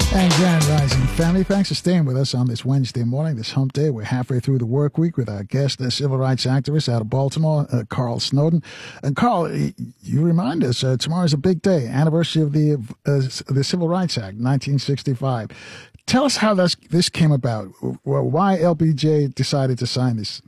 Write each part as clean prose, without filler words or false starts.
And Grand Rising family, thanks for staying with us on this Wednesday morning, this hump day. We're halfway through the work week with our guest, the civil rights activist out of Baltimore, Carl Snowden. And Carl, you remind us, tomorrow's a big day, anniversary of the Civil Rights Act, 1965. Tell us how this came about, why LBJ decided to sign this.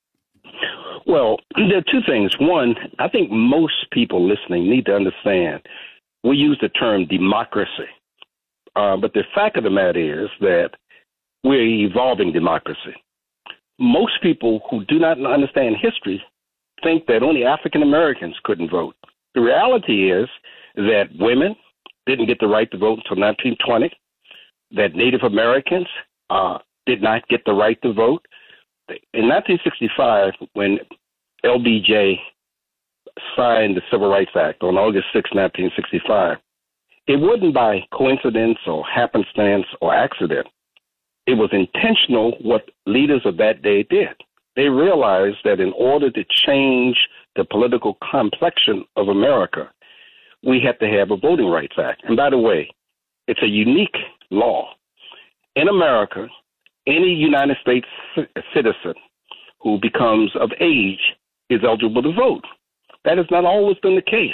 Well, there are two things. One, I think most people listening need to understand we use the term democracy. But the fact of the matter is that we're evolving democracy. Most people who do not understand history think that only African Americans couldn't vote. The reality is that women didn't get the right to vote until 1920, that Native Americans did not get the right to vote. In 1965, when LBJ signed the Civil Rights Act on August 6, 1965, it wasn't by coincidence or happenstance or accident. It was intentional what leaders of that day did. They realized that in order to change the political complexion of America, we had to have a Voting Rights Act. And by the way, it's a unique law. In America, any United States citizen who becomes of age is eligible to vote. That has not always been the case.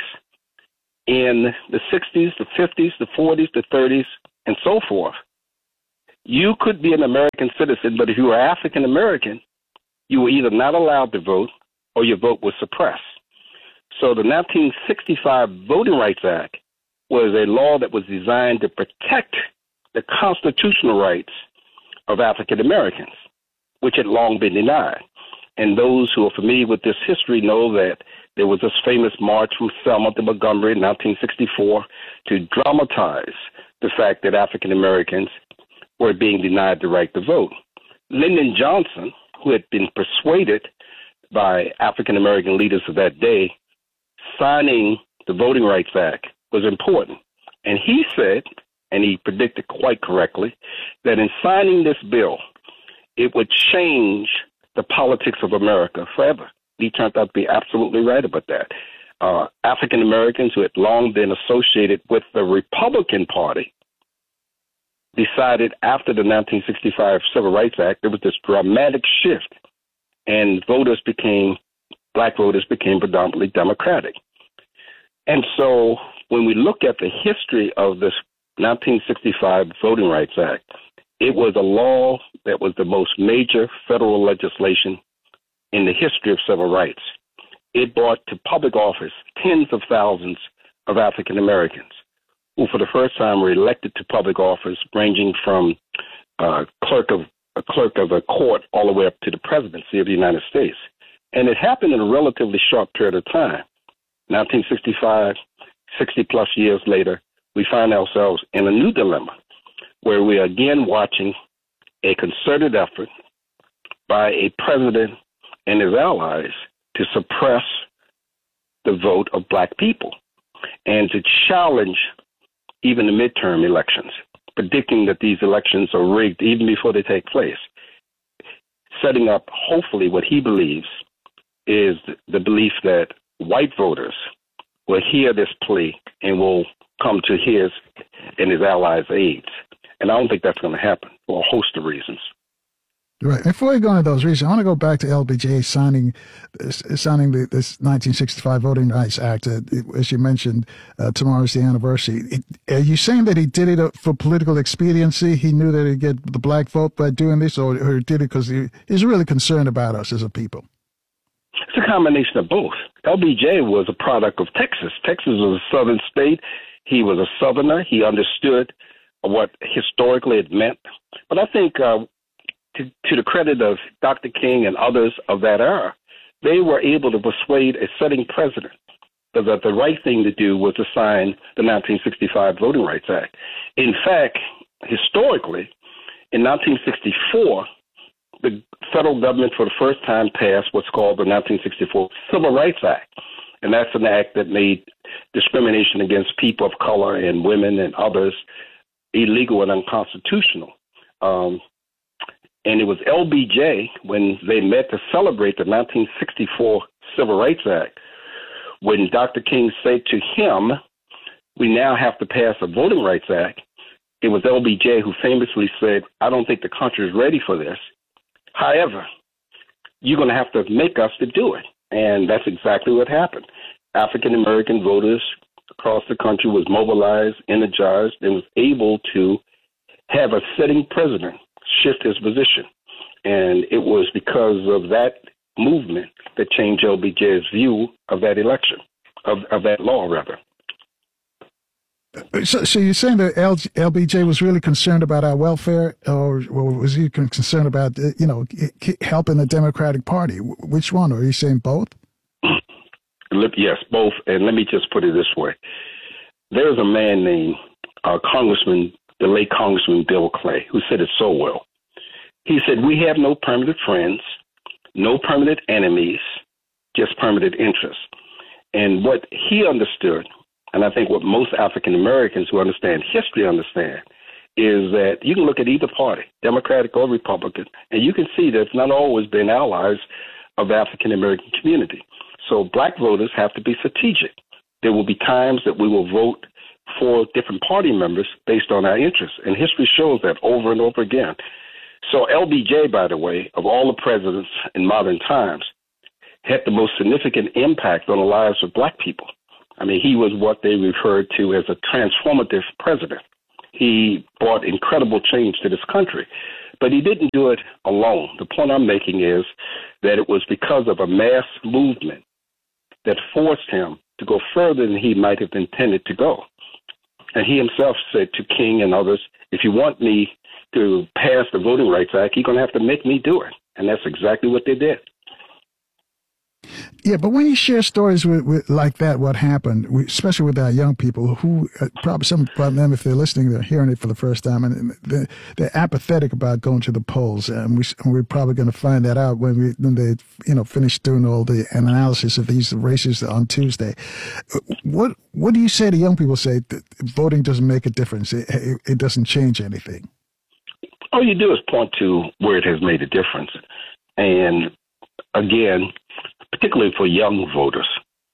In the 60s, the 50s, the 40s, the 30s, and so forth, you could be an American citizen, but if you were African American, you were either not allowed to vote or your vote was suppressed. So the 1965 Voting Rights Act was a law that was designed to protect the constitutional rights of African Americans, which had long been denied. And those who are familiar with this history know that there was this famous march from Selma to Montgomery in 1964 to dramatize the fact that African Americans were being denied the right to vote. Lyndon Johnson, who had been persuaded by African American leaders of that day, signing the Voting Rights Act was important. And he said, and he predicted quite correctly, that in signing this bill, it would change the politics of America forever. He turned out to be absolutely right about that. African Americans who had long been associated with the Republican Party decided after the 1965 Civil Rights Act, there was this dramatic shift, and black voters became predominantly Democratic. And so when we look at the history of this 1965 Voting Rights Act, it was a law that was the most major federal legislation in the history of civil rights. It brought to public office tens of thousands of African Americans who for the first time were elected to public office, ranging from a clerk of a court all the way up to the presidency of the United States. And it happened in a relatively short period of time. 1965, 60 plus years later, we find ourselves in a new dilemma where we are again watching a concerted effort by a president and his allies to suppress the vote of black people and to challenge even the midterm elections, predicting that these elections are rigged even before they take place, setting up hopefully what he believes is the belief that white voters will hear this plea and will come to his and his allies' aids. And I don't think that's going to happen for a host of reasons. Right. Before we go into those reasons, I want to go back to LBJ signing this 1965 Voting Rights Act. As you mentioned, tomorrow's the anniversary. Are you saying that he did it for political expediency? He knew that he'd get the black vote by doing this, or did it because he's really concerned about us as a people? It's a combination of both. LBJ was a product of Texas. Texas was a southern state. He was a Southerner. He understood what historically it meant. But I think to the credit of Dr. King and others of that era, they were able to persuade a sitting president that the right thing to do was to sign the 1965 Voting Rights Act. In fact, historically, in 1964, the federal government for the first time passed what's called the 1964 Civil Rights Act. And that's an act that made discrimination against people of color and women and others illegal and unconstitutional. And it was LBJ, when they met to celebrate the 1964 Civil Rights Act, when Dr. King said to him, we now have to pass a Voting Rights Act It was LBJ who famously said, I don't think the country is ready for this. However, you're going to have to make us to do it. And that's exactly what happened. African-American voters across the country was mobilized, energized, and was able to have a sitting president shift his position. And it was because of that movement that changed LBJ's view of that election, of that law, rather. So you're saying that LBJ was really concerned about our welfare, or was he concerned about, helping the Democratic Party? Which one? Or are you saying both? Yes, both. And let me just put it this way. There's a man named the late Congressman Bill Clay, who said it so well. He said, we have no permanent friends, no permanent enemies, just permanent interests. And what he understood, and I think what most African Americans who understand history understand, is that you can look at either party, Democratic or Republican, and you can see that it's not always been allies of the African American community. So black voters have to be strategic. There will be times that we will vote for different party members based on our interests, and history shows that over and over again. So LBJ, by the way, of all the presidents in modern times, had the most significant impact on the lives of black people. I mean, he was what they referred to as a transformative president. He brought incredible change to this country, but he didn't do it alone. The point I'm making is that it was because of a mass movement that forced him to go further than he might have intended to go. And he himself said to King and others, if you want me to pass the Voting Rights Act, you're going to have to make me do it. And that's exactly what they did. Yeah, but when you share stories with like that, what happened, especially with our young people who probably some of them, if they're listening, they're hearing it for the first time, and they're apathetic about going to the polls. And we're probably going to find that out when they finish doing all the analysis of these races on Tuesday. What do you say to young people? Say that voting doesn't make a difference. It doesn't change anything. All you do is point to where it has made a difference. And again, particularly for young voters,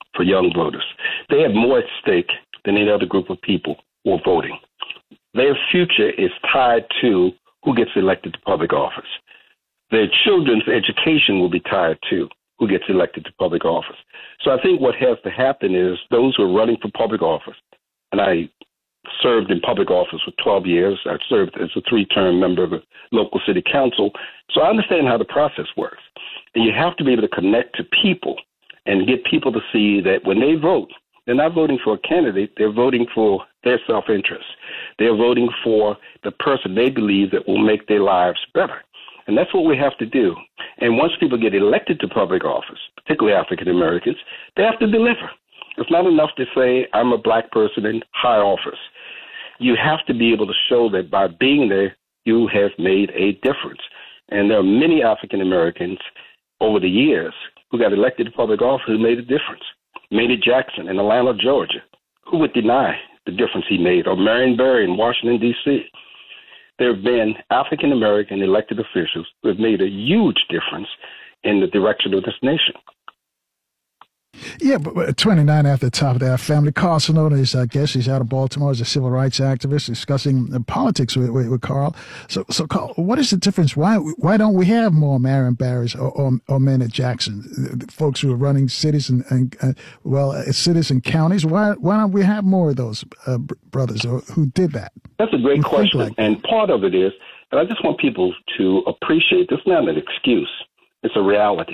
they have more at stake than any other group of people who are voting. Their future is tied to who gets elected to public office. Their children's education will be tied to who gets elected to public office. So I think what has to happen is those who are running for public office, and I served in public office for 12 years. I served as a 3-term member of the local city council. So I understand how the process works. And you have to be able to connect to people and get people to see that when they vote, they're not voting for a candidate, they're voting for their self-interest. They're voting for the person they believe that will make their lives better. And that's what we have to do. And once people get elected to public office, particularly African Americans, they have to deliver. It's not enough to say, I'm a black person in high office. You have to be able to show that by being there, you have made a difference. And there are many African Americans over the years who got elected to public office who made a difference. Maynard Jackson in Atlanta, Georgia. Who would deny the difference he made? Or Marion Barry in Washington, D.C. There have been African American elected officials who have made a huge difference in the direction of this nation. Yeah, but 29 at the top of that family. Carl Snowden is our guest. He's out of Baltimore. He's a civil rights activist discussing politics with Carl. So Carl, what is the difference? Why don't we have more Marion Barrys or Maynard Jackson, the folks who are running cities and cities and counties? Why don't we have more of those brothers who did that? That's a great question. And part of it is, and I just want people to appreciate this, not an excuse. It's a reality.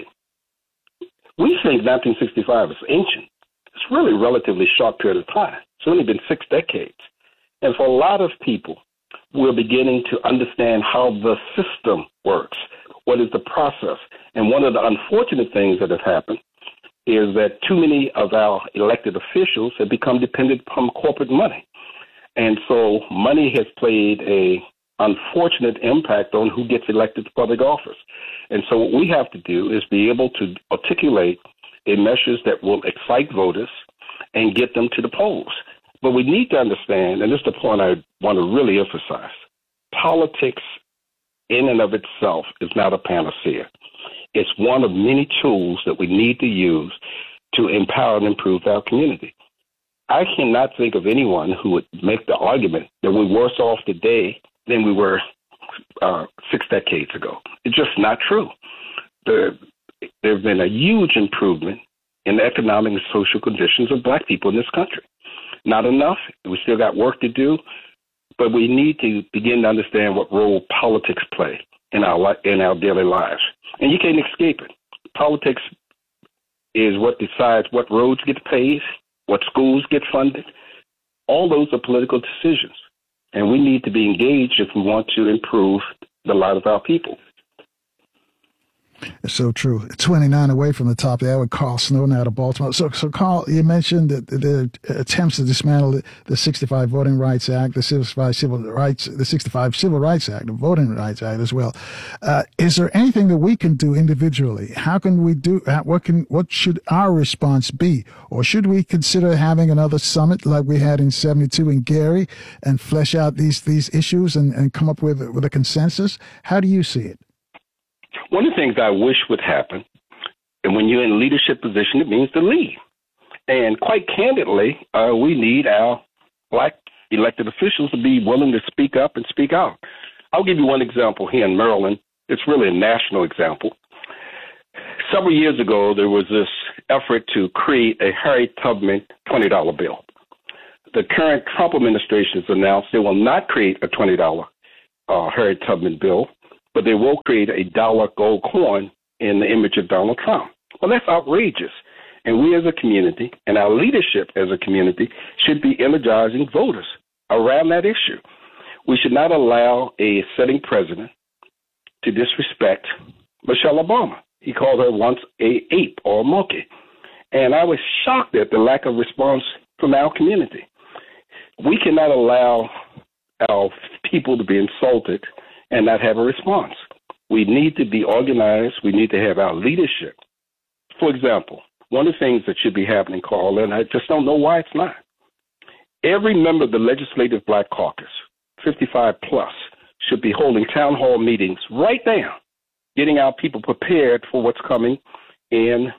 We think 1965 is ancient. It's really a relatively short period of time. It's only been 6 decades. And for a lot of people, we're beginning to understand how the system works. What is the process? And one of the unfortunate things that have happened is that too many of our elected officials have become dependent upon corporate money. And so money has played a unfortunate impact on who gets elected to public office. And so what we have to do is be able to articulate a message that will excite voters and get them to the polls. But we need to understand, and this is the point I want to really emphasize, politics in and of itself is not a panacea. It's one of many tools that we need to use to empower and improve our community. I cannot think of anyone who would make the argument that we're worse off today than we were 6 decades ago. It's just not true. There's been a huge improvement in the economic and social conditions of black people in this country. Not enough. We still got work to do, but we need to begin to understand what role politics play in our daily lives. And you can't escape it. Politics is what decides what roads get paved, what schools get funded. All those are political decisions. And we need to be engaged if we want to improve the lives of our people. It's so true. 29 away from the top of the hour with Carl Snowden out of Baltimore. So Carl, you mentioned that the attempts to dismantle the 65 Voting Rights Act, the 65 Civil Rights Act, the Voting Rights Act as well. Is there anything that we can do individually? How can we do? What should our response be? Or should we consider having another summit like we had in '72 in Gary and flesh out these issues and come up with a consensus? How do you see it? One of the things I wish would happen, and when you're in a leadership position, it means to lead. And quite candidly, we need our black elected officials to be willing to speak up and speak out. I'll give you one example here in Maryland. It's really a national example. Several years ago, there was this effort to create a Harriet Tubman $20 bill. The current Trump administration has announced they will not create a $20 Harriet Tubman bill, but they will create a dollar gold coin in the image of Donald Trump. Well, that's outrageous. And we as a community and our leadership as a community should be energizing voters around that issue. We should not allow a sitting president to disrespect Michelle Obama. He called her once an ape or a monkey. And I was shocked at the lack of response from our community. We cannot allow our people to be insulted and not have a response. We need to be organized. We need to have our leadership. For example, one of the things that should be happening, Carl, and I just don't know why it's not. Every member of the Legislative Black Caucus, 55 plus, should be holding town hall meetings right now, getting our people prepared for what's coming in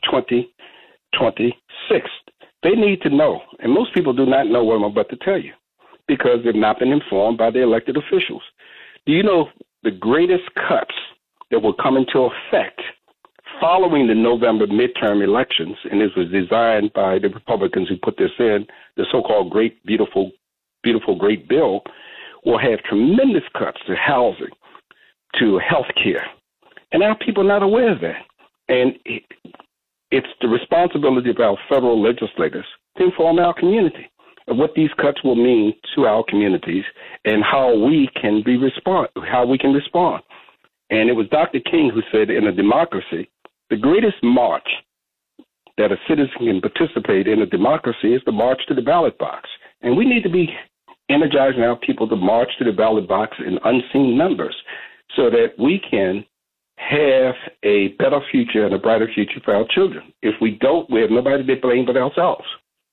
2026. They need to know, and most people do not know what I'm about to tell you because they've not been informed by the elected officials. Do you know the greatest cuts that will come into effect following the November midterm elections, and this was designed by the Republicans who put this in, the so-called great, beautiful, great bill, will have tremendous cuts to housing, to health care. And our people are not aware of that. And it's the responsibility of our federal legislators to inform our community of what these cuts will mean to our communities and how we can respond. And it was Dr. King who said, in a democracy, the greatest march that a citizen can participate in a democracy is the march to the ballot box. And we need to be energizing our people to march to the ballot box in unseen numbers so that we can have a better future and a brighter future for our children. If we don't, we have nobody to blame but ourselves.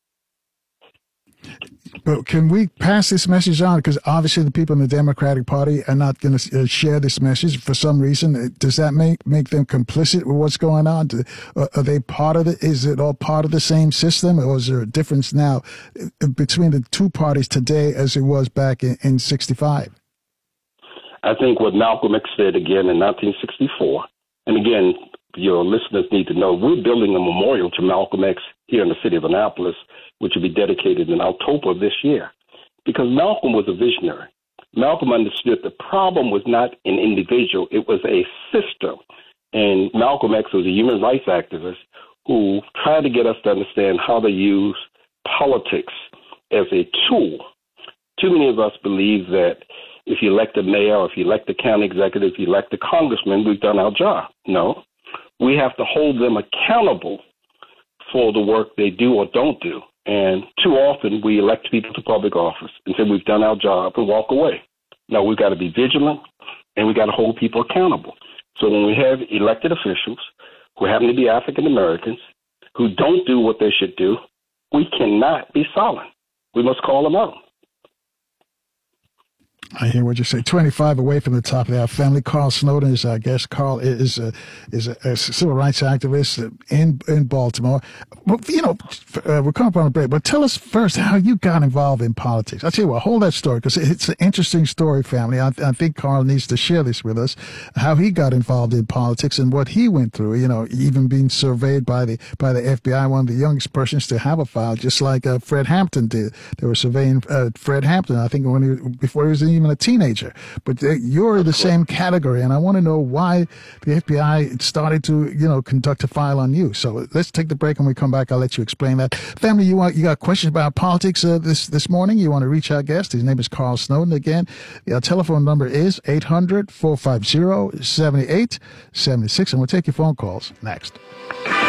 But can we pass this message on? Because obviously the people in the Democratic Party are not going to share this message for some reason. Does that make them complicit with what's going on? Are they part of it? Is it all part of the same system? Or is there a difference now between the two parties today as it was back in 65? I think what Malcolm X said again in 1964, and again, your listeners need to know, we're building a memorial to Malcolm X here in the city of Annapolis, which will be dedicated in October of this year, because Malcolm was a visionary. Malcolm understood the problem was not an individual, it was a system. And Malcolm X was a human rights activist who tried to get us to understand how to use politics as a tool. Too many of us believe that if you elect a mayor, or if you elect a county executive, if you elect a congressman, we've done our job. No, we have to hold them accountable for the work they do or don't do. And too often we elect people to public office and say we've done our job and walk away. No, we've got to be vigilant and we got to hold people accountable. So when we have elected officials who happen to be African Americans who don't do what they should do, we cannot be silent. We must call them out. I hear what you say. 25 away from the top of our family. Carl Snowden is our guest. Carl is a civil rights activist in Baltimore. Well, we're coming up on a break, but tell us first how you got involved in politics. I'll tell you what, hold that story because it's an interesting story, family. I think Carl needs to share this with us, how he got involved in politics and what he went through, even being surveyed by the FBI, one of the youngest persons to have a file, just like Fred Hampton did. They were surveying Fred Hampton, I think, before he was even a teenager. But you're the same category, and I want to know why the FBI started to, conduct a file on you. So let's take the break, and when we come back, I'll let you explain that. Family, you got questions about politics this morning? You want to reach our guest? His name is Carl Snowden. Again, our telephone number is 800-450-7876, and we'll take your phone calls next.